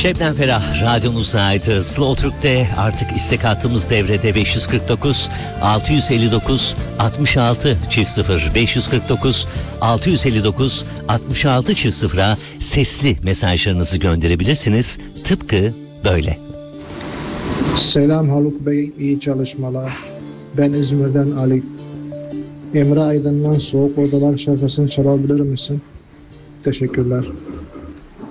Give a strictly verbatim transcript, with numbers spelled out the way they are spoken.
Şebnem Ferah radyonuzdaydı. Slow Türk'te artık istek hattımız devrede. Beş yüz kırk dokuz altı yüz elli dokuz altmış altı çift sıfır beş yüz kırk dokuz altı yüz elli dokuz altmış altı çift sıfıra sesli mesajlarınızı gönderebilirsiniz. Tıpkı böyle. Selam Haluk Bey, iyi çalışmalar. Ben İzmir'den Ali. Emre Aydın'dan Soğuk Odalar şarkısını çalabilir misin? Teşekkürler.